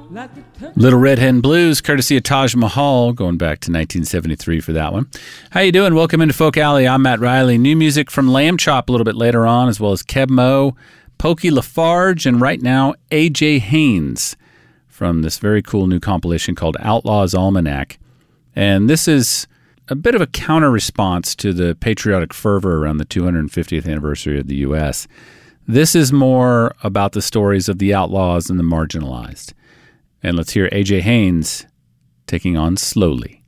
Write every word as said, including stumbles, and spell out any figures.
Little Red Hen Blues, courtesy of Taj Mahal, going back to nineteen seventy-three for that one. How you doing? Welcome into Folk Alley. I'm Matt Riley. New music from Lamb Chop a little bit later on, as well as Keb Mo, Pokey Lafarge, and right now A J Haynes from this very cool new compilation called Outlaws Almanac. And this is a bit of a counter-response to the patriotic fervor around the two hundred fiftieth anniversary of the U S. This is more about the stories of the outlaws and the marginalized. And let's hear A J Haynes taking on Slowly.